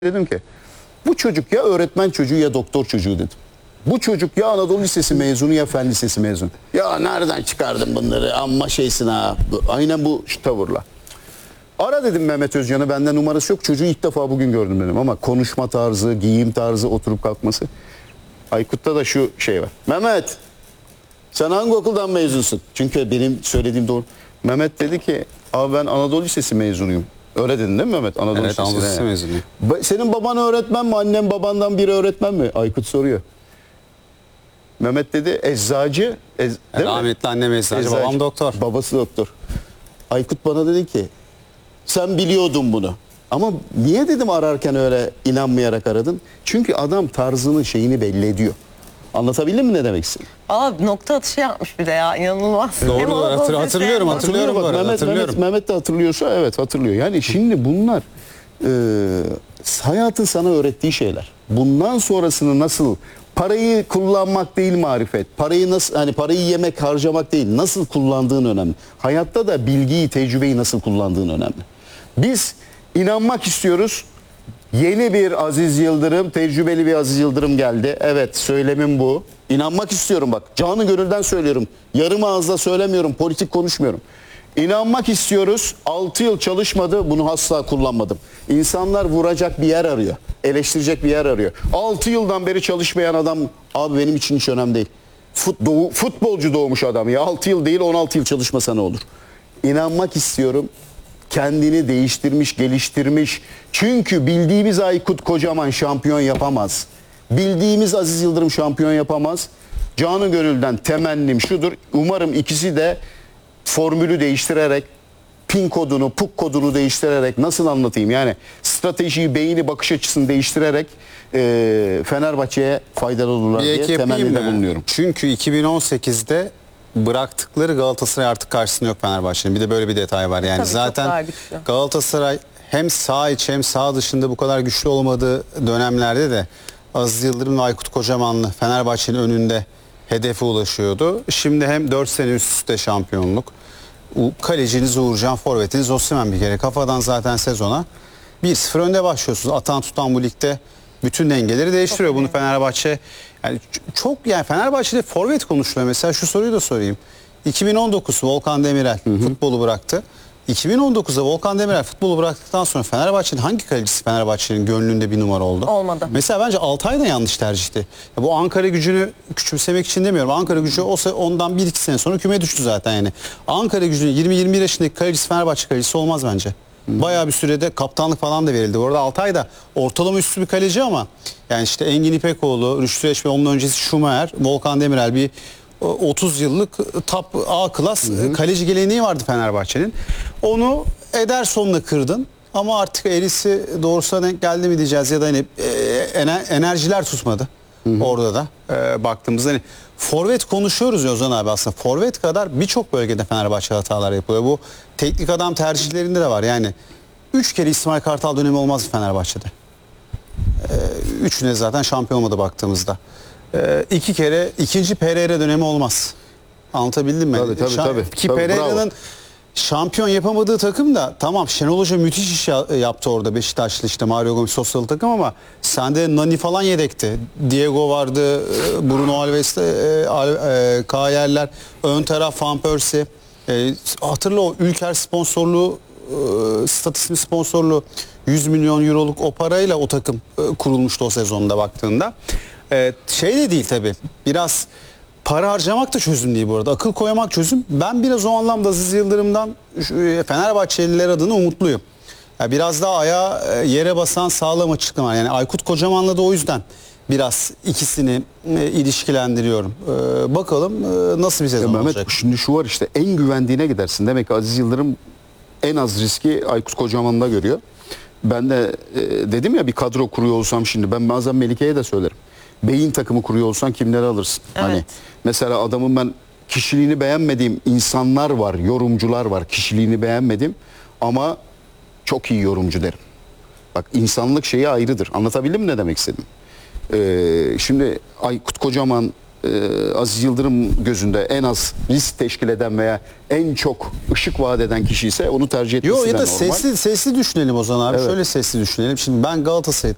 Dedim ki bu çocuk ya öğretmen çocuğu ya doktor çocuğu dedim. Bu çocuk ya Anadolu Lisesi mezunu ya Fen Lisesi mezunu. Ya nereden çıkardın bunları amma şeysin ha. Aynen bu tavırla. Ara dedim Mehmet Özcan'ı, benden numarası yok. Çocuğu ilk defa bugün gördüm dedim ama konuşma tarzı, giyim tarzı, oturup kalkması. Aykut'ta da şu şey var. Mehmet sen hangi okuldan mezunsun? Çünkü benim söylediğim doğru. Mehmet dedi ki abi ben Anadolu Lisesi mezunuyum. Öyle dedin değil mi Mehmet? Anadolu Evet, Anadolu Lisesi mezunuyum. Senin baban öğretmen mi? Annen babandan biri öğretmen mi? Aykut soruyor. Mehmet dedi eczacı. Değil mi? Rahmetli annem eczacı, babam doktor. Babası doktor. Aykut bana dedi ki sen biliyordun bunu. Ama niye dedim ararken öyle inanmayarak aradın? Çünkü adam tarzını şeyini belli ediyor. Anlatabildim mi ne demek istedim? Abi nokta atışı yapmış bir de ya, inanılmaz. Doğru, Hem doğru. Anadolu Lisesi, Hatırlıyorum, hem- hatırlıyorum. Bak, bu arada, hatırlıyorum. Mehmet de hatırlıyorsa evet hatırlıyor. Yani şimdi bunlar hayatın sana öğrettiği şeyler. Bundan sonrasını nasıl, parayı kullanmak değil marifet. Parayı nasıl, hani parayı yemek, harcamak değil. Nasıl kullandığın önemli. Hayatta da bilgiyi, tecrübeyi nasıl kullandığın önemli. Biz inanmak istiyoruz. Yeni bir Aziz Yıldırım, tecrübeli bir Aziz Yıldırım geldi. Evet, söylemim bu. İnanmak istiyorum bak. Canı gönülden söylüyorum. Yarım ağızla söylemiyorum, politik konuşmuyorum. İnanmak istiyoruz. 6 yıl çalışmadı, bunu asla kullanmadım. İnsanlar vuracak bir yer arıyor. Eleştirecek bir yer arıyor. 6 yıldan beri çalışmayan adam, abi benim için hiç önemli değil. Futbolcu doğmuş adam ya. 6 yıl değil 16 yıl çalışmasa ne olur? İnanmak istiyorum. Kendini değiştirmiş, geliştirmiş. Çünkü bildiğimiz Aykut Kocaman şampiyon yapamaz. Bildiğimiz Aziz Yıldırım şampiyon yapamaz. Canı gönülden temennim şudur. Umarım ikisi de formülü değiştirerek, pin kodunu, puk kodunu değiştirerek, nasıl anlatayım? Yani stratejiyi, beyni, bakış açısını değiştirerek Fenerbahçe'ye faydalı olurlar Bir diye ek yapayım temennide mı? bulunuyorum. Çünkü 2018'de bıraktıkları Galatasaray artık karşısında yok Fenerbahçe'nin. Bir de böyle bir detay var. Yani Tabii, çok daha zaten güçlü. Galatasaray hem sağ iç hem sağ dışında bu kadar güçlü olmadığı dönemlerde de Aziz Yıldırım ve Aykut Kocamanlı Fenerbahçe'nin önünde hedefe ulaşıyordu. Şimdi hem 4 sene üst üste şampiyonluk. Kaleciniz Uğurcan, forvetiniz Osimhen bir kere. Kafadan zaten sezona 1-0 önde başlıyorsunuz. Atan tutan bu ligde bütün dengeleri değiştiriyor. Bunu Fenerbahçe yani çok, yani Fenerbahçe'de forvet konuşuluyor. Mesela şu soruyu da sorayım. 2019 Volkan Demirel futbolu bıraktı. 2019'da Volkan Demirel futbolu bıraktıktan sonra Fenerbahçe'nin hangi kalecisi Fenerbahçe'nin gönlünde bir numara oldu? Olmadı. Mesela bence Altay da yanlış tercihti. Ya bu Ankara Gücü'nü küçümsemek için demiyorum. Ankara Gücü ondan 1-2 sene sonra küme düştü zaten yani. Ankara Gücü'nün 20-21 yaşındaki kalecisi Fenerbahçe kalecisi olmaz bence. Bayağı bir sürede kaptanlık falan da verildi. Orada Altay da ortalama üstü bir kaleci ama yani işte Engin İpekoğlu, Rüştü Reç ve onun öncesi Schumacher, Volkan Demirel bir 30 yıllık top A klas kaleci geleneği vardı Fenerbahçe'nin. Onu Ederson'la kırdın ama artık erisi doğrusuna denk geldi mi diyeceğiz ya da hani enerjiler tutmadı orada da baktığımızda hani forvet konuşuyoruz ya Ozan abi, aslında forvet kadar birçok bölgede Fenerbahçe hatalar yapıyor. Bu teknik adam tercihlerinde de var. Yani 3 kere İsmail Kartal dönemi olmaz Fenerbahçe'de. 3'üne zaten şampiyon olmadı baktığımızda. 2 kere ikinci Pereira dönemi olmaz. Anlatabildim mi? Tabii. Ki Tabii, Pereira'nın bravo. şampiyon yapamadığı takım da tamam, Şenol Hoca müthiş iş yaptı orada, Beşiktaşlı işte Mario Gomez sosyalı takım, ama sende Nani falan yedekti. Diego vardı, Bruno Alves, Kayerler, ön taraf Van Persie. Hatırla o Ülker sponsorluğu, Stat ismi sponsorluğu 100 milyon euroluk o parayla o takım kurulmuştu o sezonda baktığında. Şey de değil tabii. Biraz para harcamak da çözüm değil bu arada. Akıl koymak çözüm. Ben biraz o anlamda Aziz Yıldırım'dan Fenerbahçeliler adına umutluyum. Yani biraz daha ayağa yere basan sağlam açıklama. Yani Aykut Kocaman'la da o yüzden biraz ikisini ilişkilendiriyorum. Bakalım nasıl bir sezon Mehmet, olacak. şimdi şu var işte, en güvendiğine gidersin. Demek ki Aziz Yıldırım en az riski Aykut Kocaman'da görüyor. Ben de dedim ya, bir kadro kuruyor olsam şimdi, ben bazen Melike'ye de söylerim. Beyin takımı kuruyor olsan kimleri alırsın? Evet. Hani mesela adamın ben kişiliğini beğenmediğim insanlar var, yorumcular var. Kişiliğini beğenmedim ama çok iyi yorumcu derim. Bak, insanlık şeyi ayrıdır. Anlatabildim mi ne demek istedim? Şimdi Aykut Kocaman, Aziz Yıldırım gözünde en az risk teşkil eden veya en çok ışık vaat eden kişi ise onu tercih etmesi Yo, ya da normal. sesli düşünelim o zaman abi. Evet. Şöyle sesli düşünelim. Şimdi ben Galatasaray